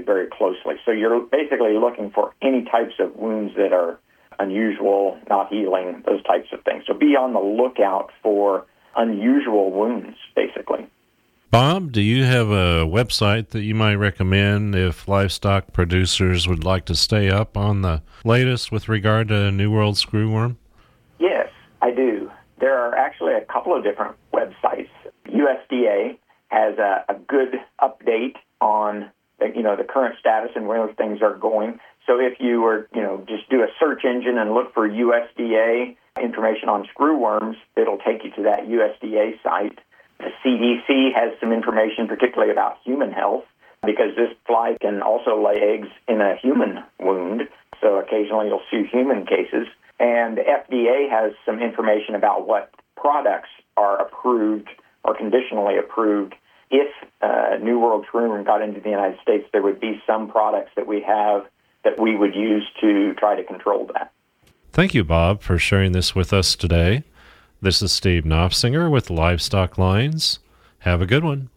very closely. So you're basically looking for any types of wounds that are unusual, not healing, those types of things. So be on the lookout for unusual wounds, basically. Bob, do you have a website that you might recommend if livestock producers would like to stay up on the latest with regard to New World screwworm? Yes, I do. There are actually a couple of different websites. USDA has a good update on the current status and where things are going. So if you were, just do a search engine and look for USDA information on screwworms, it'll take you to that USDA site. The CDC has some information, particularly about human health, because this fly can also lay eggs in a human wound. So occasionally you'll see human cases. And the FDA has some information about what products are approved or conditionally approved. If New World screwworm got into the United States, there would be some products that we have that we would use to try to control that. Thank you, Bob, for sharing this with us today. This is Steve Knopfsinger with Livestock Lines. Have a good one.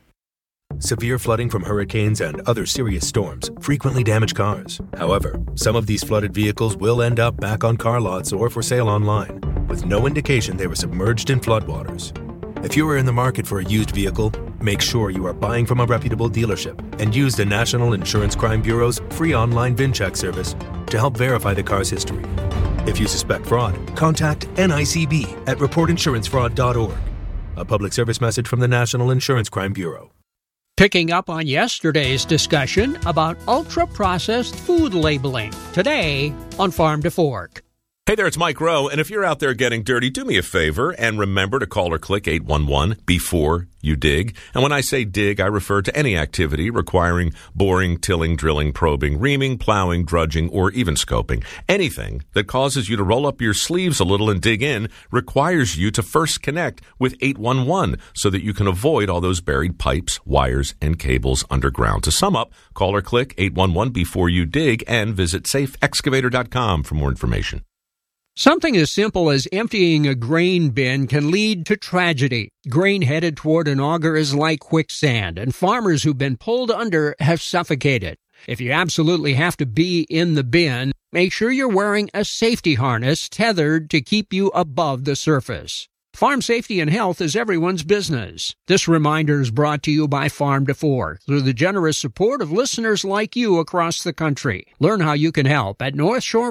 Severe flooding from hurricanes and other serious storms frequently damage cars. However, some of these flooded vehicles will end up back on car lots or for sale online, with no indication they were submerged in floodwaters. If you are in the market for a used vehicle, make sure you are buying from a reputable dealership and use the National Insurance Crime Bureau's free online VIN check service to help verify the car's history. If you suspect fraud, contact NICB at reportinsurancefraud.org. A public service message from the National Insurance Crime Bureau. Picking up on yesterday's discussion about ultra-processed food labeling, today on Farm to Fork. Hey there, it's Mike Rowe, and if you're out there getting dirty, do me a favor and remember to call or click 811 before you dig. And when I say dig, I refer to any activity requiring boring, tilling, drilling, probing, reaming, plowing, drudging, or even scoping. Anything that causes you to roll up your sleeves a little and dig in requires you to first connect with 811 so that you can avoid all those buried pipes, wires, and cables underground. To sum up, call or click 811 before you dig and visit safeexcavator.com for more information. Something as simple as emptying a grain bin can lead to tragedy. Grain headed toward an auger is like quicksand, and farmers who've been pulled under have suffocated. If you absolutely have to be in the bin, make sure you're wearing a safety harness tethered to keep you above the surface. Farm safety and health is everyone's business. This reminder is brought to you by Farm to Fork through the generous support of listeners like you across the country. Learn how you can help at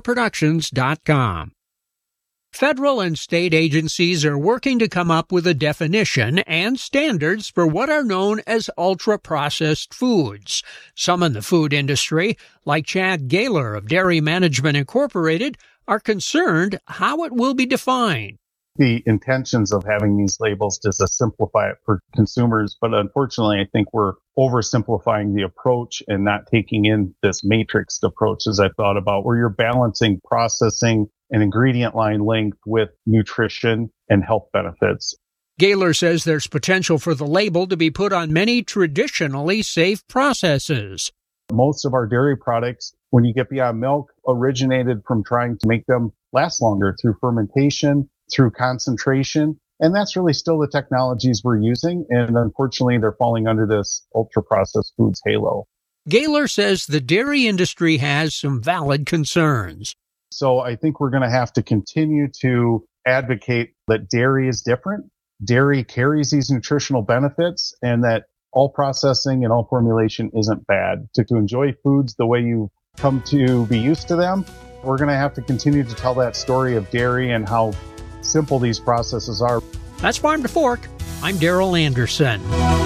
NorthshoreProductions.com. Federal and state agencies are working to come up with a definition and standards for what are known as ultra-processed foods. Some in the food industry, like Chad Gaylor of Dairy Management Incorporated, are concerned how it will be defined. The intentions of having these labels is to simplify it for consumers, but unfortunately, I think we're oversimplifying the approach and not taking in this matrixed approach, as I thought about, where you're balancing processing and ingredient line length with nutrition and health benefits. Gaylor says there's potential for the label to be put on many traditionally safe processes. Most of our dairy products, when you get beyond milk, originated from trying to make them last longer through fermentation, through concentration, and that's really still the technologies we're using, and unfortunately they're falling under this ultra-processed foods halo. Gaylor says the dairy industry has some valid concerns. So I think we're going to have to continue to advocate that dairy is different. Dairy carries these nutritional benefits, and that all processing and all formulation isn't bad. To enjoy foods the way you come to be used to them, we're going to have to continue to tell that story of dairy and how simple these processes are. That's Farm to Fork. I'm Darrell Anderson.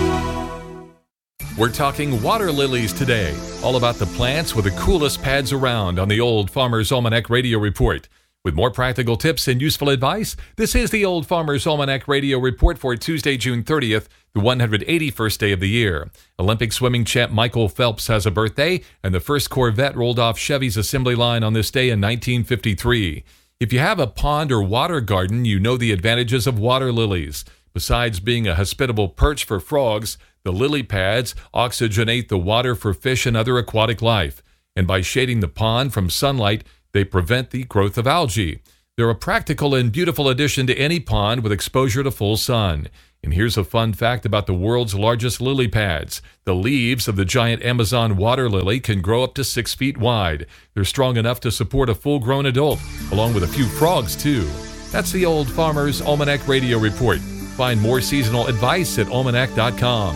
We're talking water lilies today, all about the plants with the coolest pads around on the Old Farmer's Almanac Radio Report. With more practical tips and useful advice, this is the Old Farmer's Almanac Radio Report for Tuesday, June 30th, the 181st day of the year. Olympic swimming champ Michael Phelps has a birthday, and the first Corvette rolled off Chevy's assembly line on this day in 1953. If you have a pond or water garden, you know the advantages of water lilies. Besides being a hospitable perch for frogs, the lily pads oxygenate the water for fish and other aquatic life. And by shading the pond from sunlight, they prevent the growth of algae. They're a practical and beautiful addition to any pond with exposure to full sun. And here's a fun fact about the world's largest lily pads. The leaves of the giant Amazon water lily can grow up to 6 feet wide. They're strong enough to support a full-grown adult, along with a few frogs, too. That's the Old Farmer's Almanac Radio Report. Find more seasonal advice at almanac.com.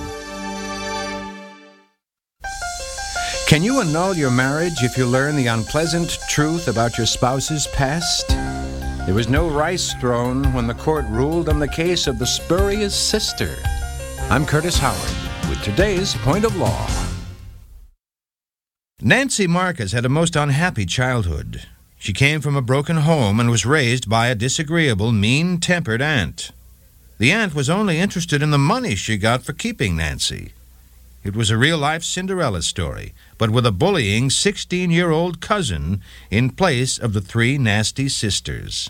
Can you annul your marriage if you learn the unpleasant truth about your spouse's past? There was no rice thrown when the court ruled on the case of the spurious sister. I'm Curtis Howard with today's Point of Law. Nancy Marcus had a most unhappy childhood. She came from a broken home and was raised by a disagreeable, mean-tempered aunt. The aunt was only interested in the money she got for keeping Nancy. It was a real-life Cinderella story, but with a bullying 16-year-old cousin in place of the 3 nasty sisters.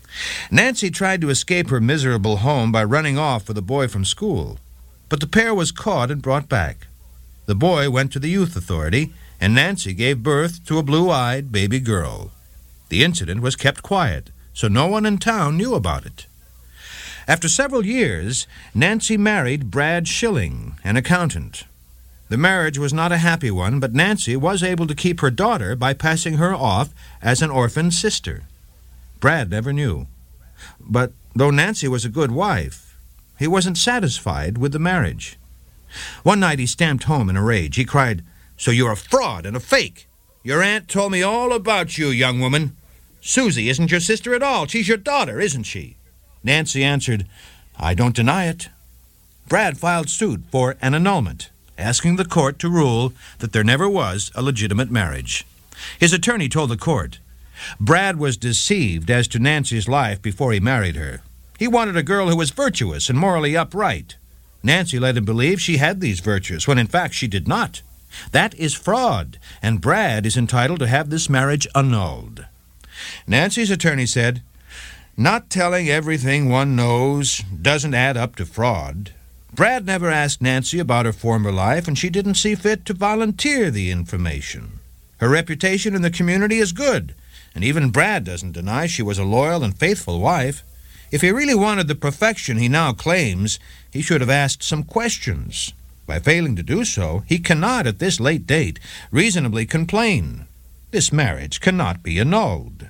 Nancy tried to escape her miserable home by running off with a boy from school, but the pair was caught and brought back. The boy went to the youth authority, and Nancy gave birth to a blue-eyed baby girl. The incident was kept quiet, so no one in town knew about it. After several years, Nancy married Brad Schilling, an accountant. The marriage was not a happy one, but Nancy was able to keep her daughter by passing her off as an orphan sister. Brad never knew. But though Nancy was a good wife, he wasn't satisfied with the marriage. One night he stamped home in a rage. He cried, "So you're a fraud and a fake. Your aunt told me all about you, young woman. Susie isn't your sister at all. She's your daughter, isn't she?" Nancy answered, "I don't deny it." Brad filed suit for an annulment, asking the court to rule that there never was a legitimate marriage. His attorney told the court, Brad was deceived as to Nancy's life before he married her. He wanted a girl who was virtuous and morally upright. Nancy let him believe she had these virtues, when in fact she did not. That is fraud, and Brad is entitled to have this marriage annulled. Nancy's attorney said, "Not telling everything one knows doesn't add up to fraud. Brad never asked Nancy about her former life, and she didn't see fit to volunteer the information. Her reputation in the community is good, and even Brad doesn't deny she was a loyal and faithful wife. If he really wanted the perfection he now claims, he should have asked some questions. By failing to do so, he cannot, at this late date, reasonably complain. This marriage cannot be annulled."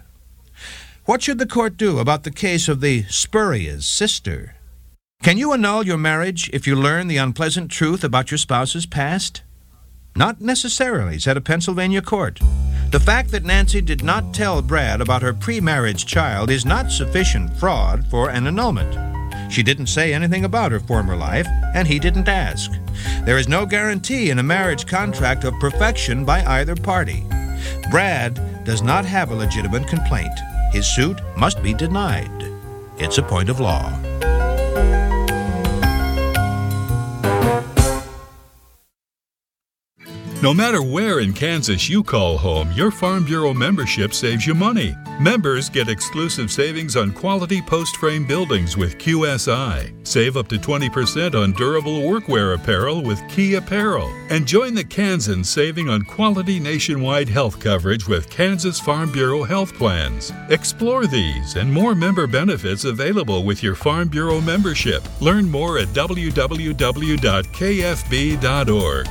What should the court do about the case of the spurious sister? Can you annul your marriage if you learn the unpleasant truth about your spouse's past? Not necessarily, said a Pennsylvania court. The fact that Nancy did not tell Brad about her pre-marriage child is not sufficient fraud for an annulment. She didn't say anything about her former life, and he didn't ask. There is no guarantee in a marriage contract of perfection by either party. Brad does not have a legitimate complaint. His suit must be denied. It's a point of law. No matter where in Kansas you call home, your Farm Bureau membership saves you money. Members get exclusive savings on quality post-frame buildings with QSI. Save up to 20% on durable workwear apparel with Key Apparel. And join the Kansans saving on quality nationwide health coverage with Kansas Farm Bureau health plans. Explore these and more member benefits available with your Farm Bureau membership. Learn more at www.kfb.org.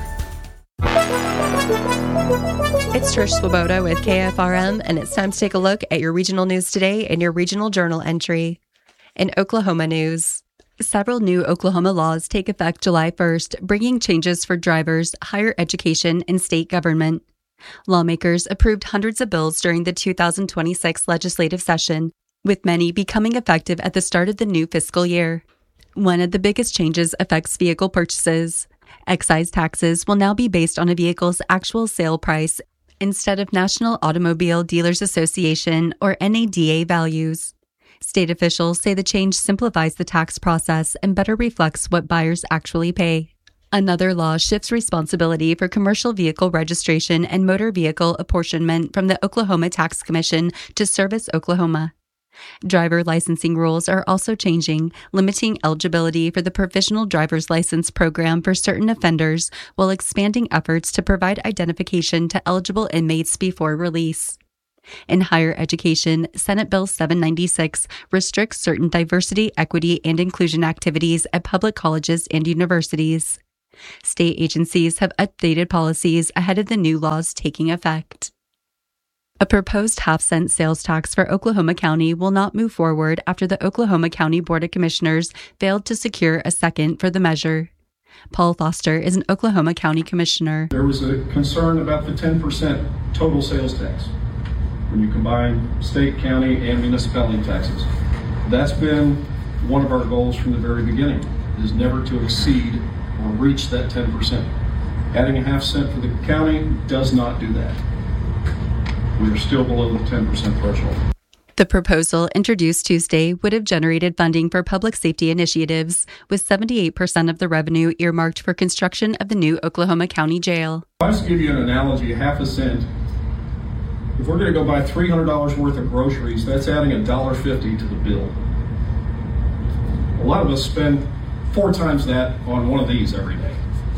It's Trish Swoboda with KFRM, and it's time to take a look at your regional news today in your regional journal entry. In Oklahoma news, several new Oklahoma laws take effect July 1st, bringing changes for drivers, higher education, and state government. Lawmakers approved hundreds of bills during the 2026 legislative session, with many becoming effective at the start of the new fiscal year. One of the biggest changes affects vehicle purchases. Excise taxes will now be based on a vehicle's actual sale price instead of National Automobile Dealers Association or NADA values. State officials say the change simplifies the tax process and better reflects what buyers actually pay. Another law shifts responsibility for commercial vehicle registration and motor vehicle apportionment from the Oklahoma Tax Commission to Service Oklahoma. Driver licensing rules are also changing, limiting eligibility for the Provisional Driver's License program for certain offenders while expanding efforts to provide identification to eligible inmates before release. In higher education, Senate Bill 796 restricts certain diversity, equity, and inclusion activities at public colleges and universities. State agencies have updated policies ahead of the new laws taking effect. A proposed half-cent sales tax for Oklahoma County will not move forward after the Oklahoma County Board of Commissioners failed to secure a second for the measure. Paul Foster is an Oklahoma County Commissioner. There was a concern about the 10% total sales tax when you combine state, county, and municipality taxes. That's been one of our goals from the very beginning, is never to exceed or reach that 10%. Adding a half cent for the county does not do that. We are still below the 10% threshold. The proposal, introduced Tuesday, would have generated funding for public safety initiatives, with 78% of the revenue earmarked for construction of the new Oklahoma County Jail. I'll just give you an analogy, half a cent. If we're going to go buy $300 worth of groceries, that's adding $1.50 to the bill. A lot of us spend 4 times that on one of these every day.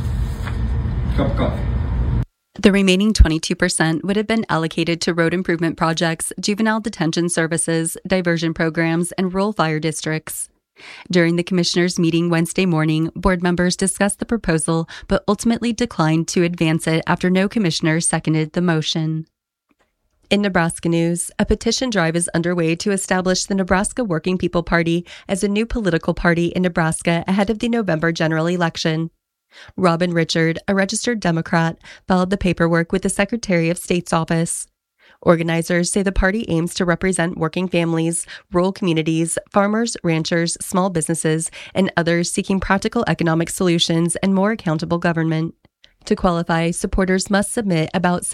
A cup of coffee. The remaining 22% would have been allocated to road improvement projects, juvenile detention services, diversion programs, and rural fire districts. During the commissioners' meeting Wednesday morning, board members discussed the proposal but ultimately declined to advance it after no commissioner seconded the motion. In Nebraska news, a petition drive is underway to establish the Nebraska Working People Party as a new political party in Nebraska ahead of the November general election. Robin Richard, a registered Democrat, filed the paperwork with the Secretary of State's office. Organizers say the party aims to represent working families, rural communities, farmers, ranchers, small businesses, and others seeking practical economic solutions and more accountable government. To qualify, supporters must submit about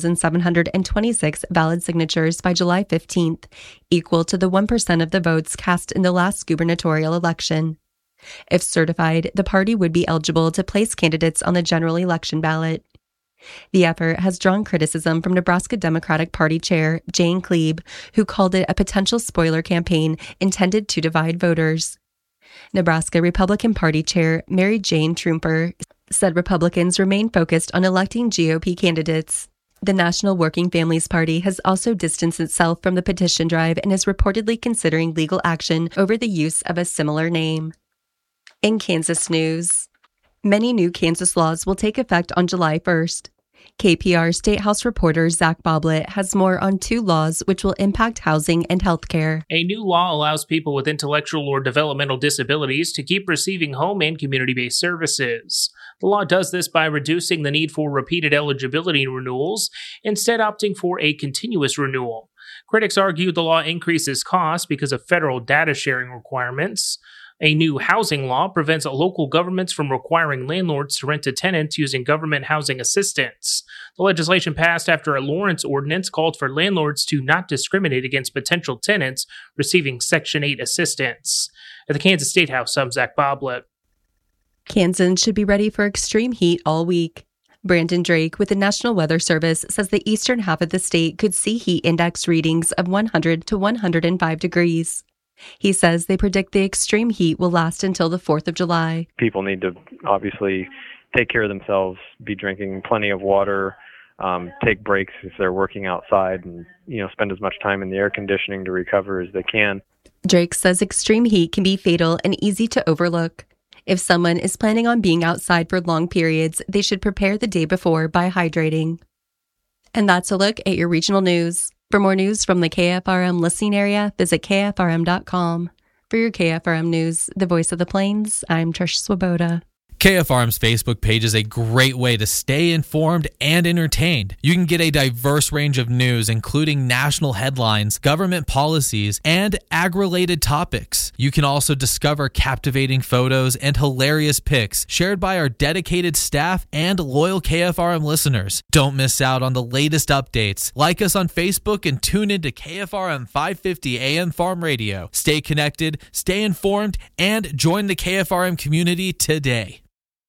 6,726 valid signatures by July 15th, equal to the 1% of the votes cast in the last gubernatorial election. If certified, the party would be eligible to place candidates on the general election ballot. The effort has drawn criticism from Nebraska Democratic Party Chair Jane Klebe, who called it a potential spoiler campaign intended to divide voters. Nebraska Republican Party Chair Mary Jane Trumper said Republicans remain focused on electing GOP candidates. The National Working Families Party has also distanced itself from the petition drive and is reportedly considering legal action over the use of a similar name. In Kansas news, many new Kansas laws will take effect on July 1st. KPR State House reporter Zach Boblet has more on 2 laws which will impact housing and health care. A new law allows people with intellectual or developmental disabilities to keep receiving home and community-based services. The law does this by reducing the need for repeated eligibility renewals, instead opting for a continuous renewal. Critics argue the law increases costs because of federal data sharing requirements. A new housing law prevents local governments from requiring landlords to rent to tenants using government housing assistance. The legislation passed after a Lawrence ordinance called for landlords to not discriminate against potential tenants receiving Section 8 assistance. At the Kansas State House, I'm Zach Boblet. Kansans should be ready for extreme heat all week. Brandon Drake with the National Weather Service says the eastern half of the state could see heat index readings of 100 to 105 degrees. He says they predict the extreme heat will last until the 4th of July. People need to obviously take care of themselves, be drinking plenty of water, take breaks if they're working outside, and spend as much time in the air conditioning to recover as they can. Drake says extreme heat can be fatal and easy to overlook. If someone is planning on being outside for long periods, they should prepare the day before by hydrating. And that's a look at your regional news. For more news from the KFRM listening area, visit KFRM.com. For your KFRM news, the voice of the Plains, I'm Trish Swoboda. KFRM's Facebook page is a great way to stay informed and entertained. You can get a diverse range of news, including national headlines, government policies, and ag-related topics. You can also discover captivating photos and hilarious pics shared by our dedicated staff and loyal KFRM listeners. Don't miss out on the latest updates. Like us on Facebook and tune into KFRM 550 AM Farm Radio. Stay connected, stay informed, and join the KFRM community today.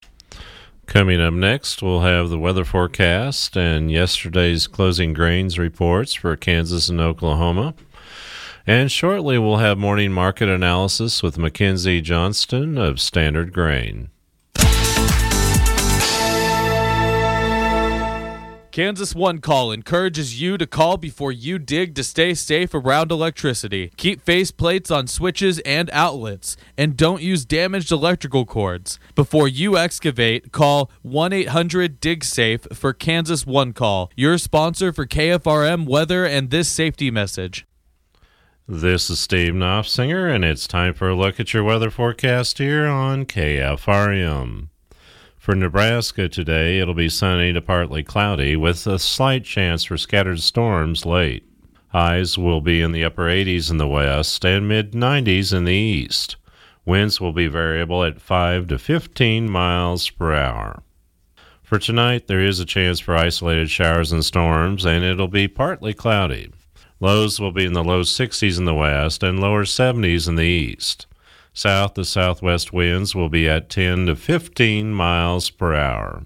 Coming up next, we'll have the weather forecast and yesterday's closing grains reports for Kansas and Oklahoma. And shortly, we'll have morning market analysis with Mackenzie Johnston of Standard Grain. Kansas One Call encourages you to call before you dig to stay safe around electricity. Keep face plates on switches and outlets, and don't use damaged electrical cords. Before you excavate, call 1-800-DIG-SAFE for Kansas One Call, your sponsor for KFRM weather and this safety message. This is Steve Knopfsinger, and it's time for a look at your weather forecast here on KFRM. For Nebraska today, it'll be sunny to partly cloudy with a slight chance for scattered storms late. Highs will be in the upper 80s in the west and mid-90s in the east. Winds will be variable at 5 to 15 miles per hour. For tonight, there is a chance for isolated showers and storms, and it'll be partly cloudy. Lows will be in the low 60s in the west and lower 70s in the east. South to southwest winds will be at 10 to 15 miles per hour.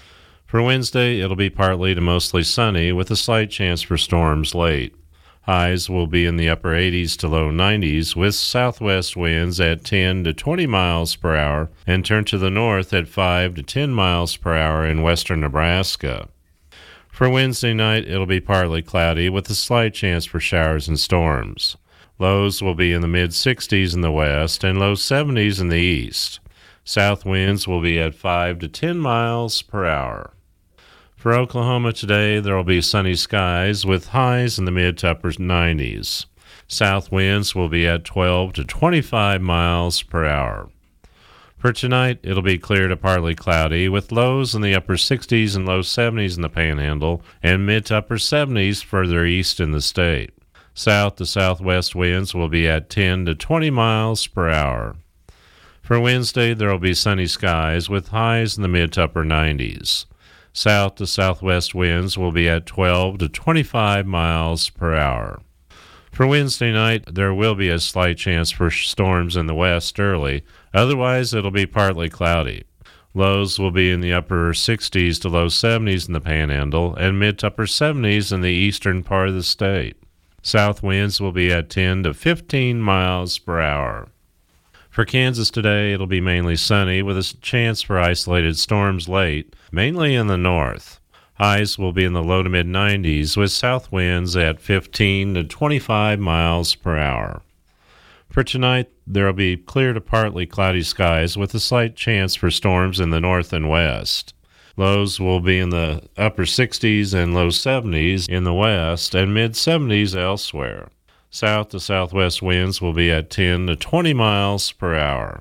For Wednesday, it'll be partly to mostly sunny with a slight chance for storms late. Highs will be in the upper 80s to low 90s with southwest winds at 10 to 20 miles per hour and turn to the north at 5 to 10 miles per hour in western Nebraska. For Wednesday night, it'll be partly cloudy with a slight chance for showers and storms. Lows will be in the mid-60s in the west and low 70s in the east. South winds will be at 5 to 10 miles per hour. For Oklahoma today, there will be sunny skies with highs in the mid to upper 90s. South winds will be at 12 to 25 miles per hour. For tonight, it'll be clear to partly cloudy with lows in the upper 60s and low 70s in the Panhandle and mid to upper 70s further east in the state. South to southwest winds will be at 10 to 20 miles per hour. For Wednesday, there will be sunny skies with highs in the mid to upper 90s. South to southwest winds will be at 12 to 25 miles per hour. For Wednesday night, there will be a slight chance for storms in the west early. Otherwise, it'll be partly cloudy. Lows will be in the upper 60s to low 70s in the Panhandle and mid to upper 70s in the eastern part of the state. South winds will be at 10 to 15 miles per hour. For Kansas today, it'll be mainly sunny with a chance for isolated storms late, mainly in the north. Highs will be in the low to mid-90s with south winds at 15 to 25 miles per hour. For tonight, there will be clear to partly cloudy skies with a slight chance for storms in the north and west. Lows will be in the upper 60s and low 70s in the west and mid-70s elsewhere. South to southwest winds will be at 10 to 20 miles per hour.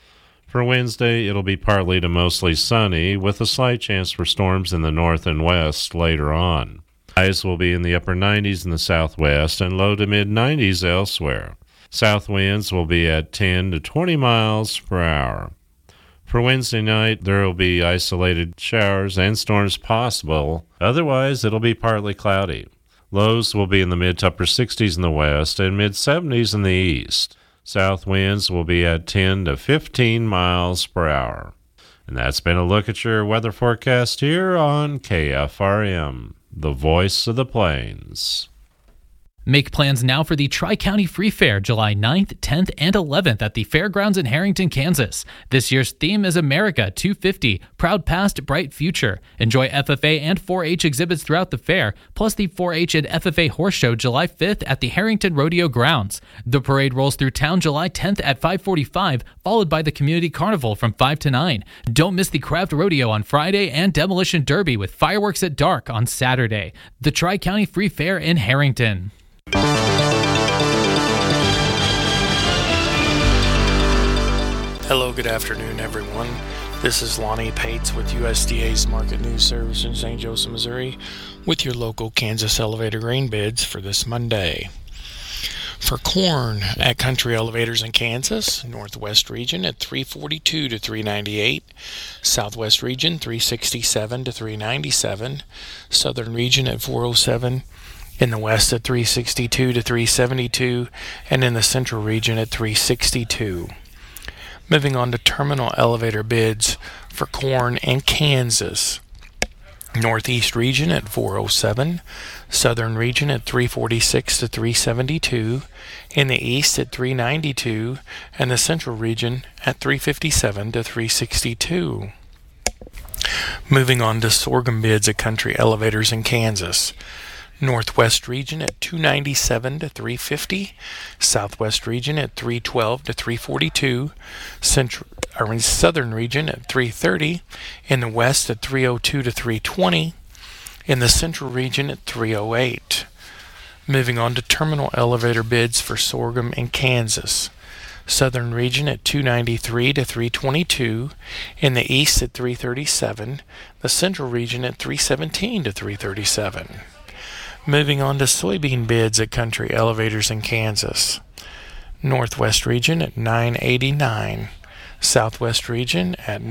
For Wednesday, it'll be partly to mostly sunny with a slight chance for storms in the north and west later on. Highs will be in the upper 90s in the southwest and low to mid-90s elsewhere. South winds will be at 10 to 20 miles per hour. For Wednesday night, there will be isolated showers and storms possible. Otherwise, it'll be partly cloudy. Lows will be in the mid to upper 60s in the west and mid-70s in the east. South winds will be at 10 to 15 miles per hour. And that's been a look at your weather forecast here on KFRM, the voice of the plains. Make plans now for the Tri-County Free Fair, July 9th, 10th, and 11th at the Fairgrounds in Harrington, Kansas. This year's theme is America 250, Proud Past, Bright Future. Enjoy FFA and 4-H exhibits throughout the fair, plus the 4-H and FFA Horse Show July 5th at the Harrington Rodeo Grounds. The parade rolls through town July 10th at 5:45, followed by the Community Carnival from 5 to 9. Don't miss the Craft Rodeo on Friday and Demolition Derby with fireworks at dark on Saturday. The Tri-County Free Fair in Harrington. Hello, good afternoon, everyone. This is Lonnie Pates with USDA's Market News Service in St. Joseph, Missouri, with your local Kansas elevator grain bids for this Monday. For corn at Country Elevators in Kansas, Northwest region at $3.42 to $3.98, Southwest region $3.67 to $3.97, Southern region at $4.07. In the west at $3.62 to $3.72, and in the central region at $3.62. Moving on to terminal elevator bids for corn in Kansas. Northeast region at $4.07, southern region at $3.46 to $3.72, in the east at $3.92, and the central region at $3.57 to $3.62. Moving on to sorghum bids at Country Elevators in Kansas. Northwest region at $297 to $350, Southwest region at $312 to $342, Southern region at $330, in the West at $302 to $320, in the Central region at $308. Moving on to terminal elevator bids for sorghum in Kansas. Southern region at $293 to $322, in the East at $337, the Central region at $317 to $337. Moving on to soybean bids at Country Elevators in Kansas. Northwest region at $989, Southwest region at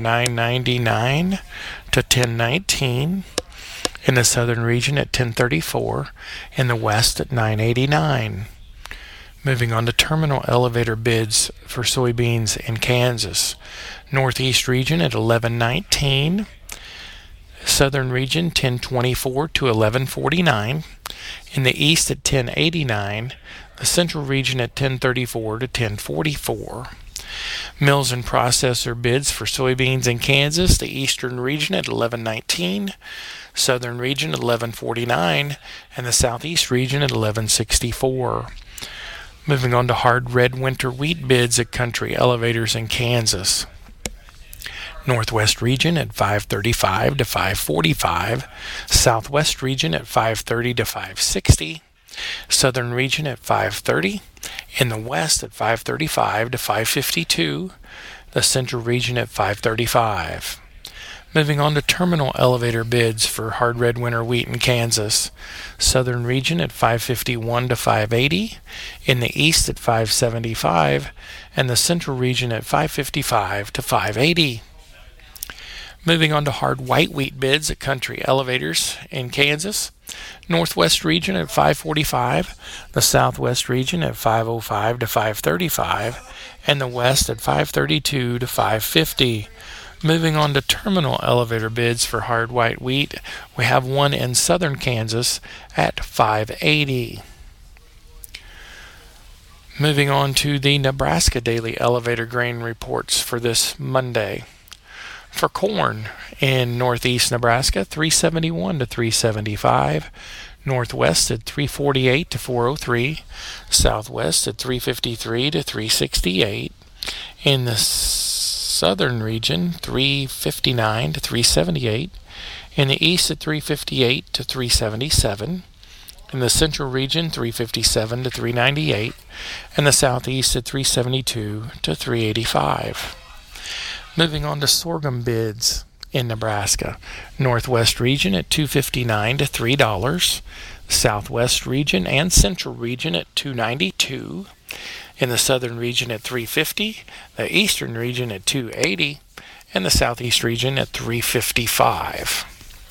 $999 to $1019, in the Southern region at $1034, in the West at $989. Moving on to terminal elevator bids for soybeans in Kansas. Northeast region at $1119, Southern region $1024 to $1149, in the East at $1089, the Central region at $1034 to $1044. Mills and processor bids for soybeans in Kansas. The Eastern region at $1119, Southern region at $1149, and the Southeast region at $1164. Moving on to hard red winter wheat bids at Country Elevators in Kansas. Northwest region at $535 to $545, Southwest region at $530 to $560, Southern region at $530, in the West at $535 to $552, the Central region at $535. Moving on to terminal elevator bids for hard red winter wheat in Kansas. Southern region at $551 to $580, in the East at $575, and the Central region at $555 to $580. Moving on to hard white wheat bids at Country Elevators in Kansas. Northwest region at $545, the Southwest region at $505 to $535, and the West at $532 to $550. Moving on to terminal elevator bids for hard white wheat, we have one in southern Kansas at $580. Moving on to the Nebraska Daily Elevator Grain Reports for this Monday. For corn in northeast Nebraska, $371 to $375, northwest at $348 to $403, southwest at $353 to $368, in the southern region $359 to $378, in the east at $358 to $377, in the central region $357 to $398, and the southeast at $372 to $385. Moving on to sorghum bids in Nebraska. Northwest region at $259 to $3, southwest region and central region at $292, in the southern region at $350, the eastern region at $280, and the southeast region at $355.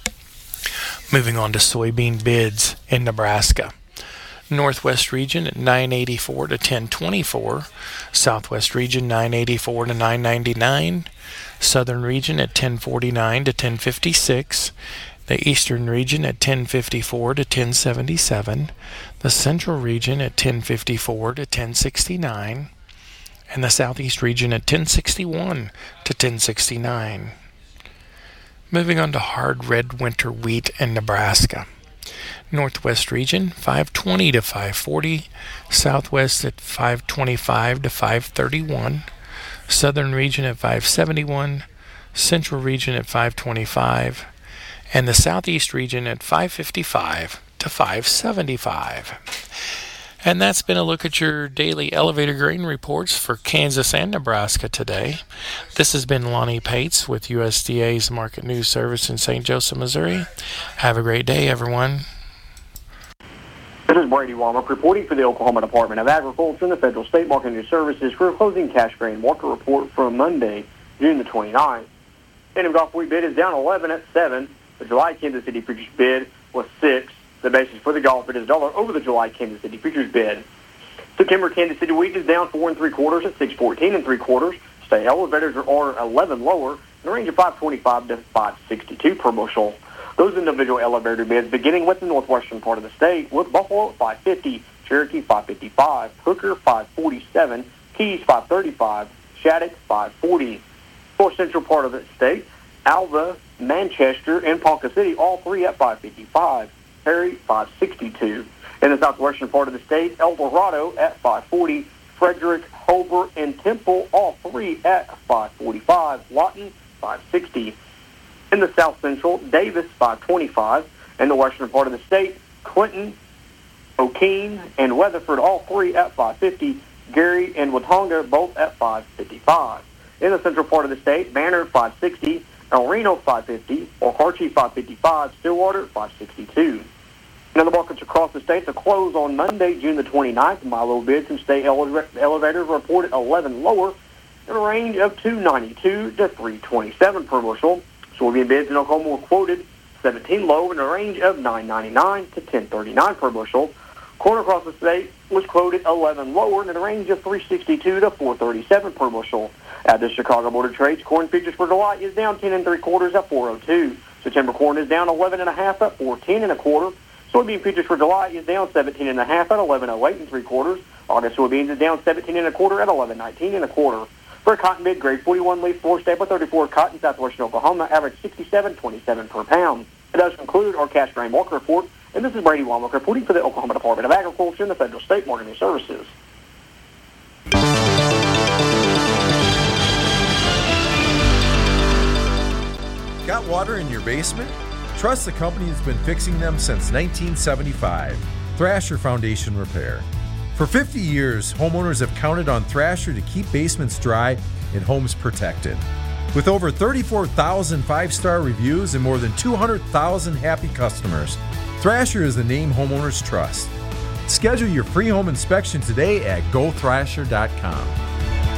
Moving on to soybean bids in Nebraska. Northwest region at $984 to $1024, southwest region $984 to $999, southern region at $1049 to $1056, the eastern region at $1054 to $1077, the central region at $1054 to $1069, and the southeast region at $1061 to $1069. Moving on to hard red winter wheat in Nebraska. Northwest region $520 to $540, southwest at $525 to $531, southern region at $571, central region at $525, and the southeast region at $555 to $575. And that's been a look at your daily elevator grain reports for Kansas and Nebraska today. This has been Lonnie Pates with USDA's Market News Service in St. Joseph, Missouri. Have a great day, everyone. This is Brady Womack reporting for the Oklahoma Department of Agriculture and the Federal State Market News Services for a closing cash grain market report from Monday, June the 29th. Indian Gulf wheat bid is down 11 at 7. The July Kansas City futures bid was 6. The basis for the Gulf bid is $1 over the July Kansas City futures bid. September Kansas City wheat is down 4 3/4 at 6.14 3/4. State elevators are 11 lower in a range of 525 to 562 per bushel. Those individual elevator bids beginning with the northwestern part of the state with Buffalo at 550, Cherokee 555, Hooker 547, Keys 535, Shattuck 540. For central part of the state, Alva, Manchester, and Ponca City, all three at 555. Perry, 562. In the southwestern part of the state, El Dorado at 540. Frederick, Hobart, and Temple, all three at 545. Lawton, 560. In the south central, Davis, 525. In the western part of the state, Clinton, O'Keene, and Weatherford, all three at 550. Gary and Watonga, both at 555. In the central part of the state, Banner, 560. El Reno, 550. Okarche, 555. Stillwater, 562. Now, the markets across the state to close on Monday, June the 29th. My low bids and state elevators reported 11 lower in a range of $2.92 to $3.27 per bushel. Soybean bids in Oklahoma were quoted 17 low in a range of $9.99 to $10.39 per bushel. Corn across the state was quoted 11 lower in a range of $3.62 to $4.37 per bushel. At the Chicago Board of Trade, corn futures for July is down 10 3/4 at $4.02. September corn is down 11 1/2 at $4.10 1/4. Soybean futures for July is down 17 1/2 at $11.08 3/4. August soybeans is down 17 1/4 at $11.19 1/4. For a cotton bid, grade 41 leaf 4 staple 34 cotton, southwestern Oklahoma, average 67.27 per pound. It does conclude our cash grain market report, and this is Brady Womack reporting for the Oklahoma Department of Agriculture and the Federal State Marketing Services. Got water in your basement? Trust the company that's been fixing them since 1975, Thrasher Foundation Repair. For 50 years, homeowners have counted on Thrasher to keep basements dry and homes protected. With over 34,000 five-star reviews and more than 200,000 happy customers, Thrasher is the name homeowners trust. Schedule your free home inspection today at gothrasher.com.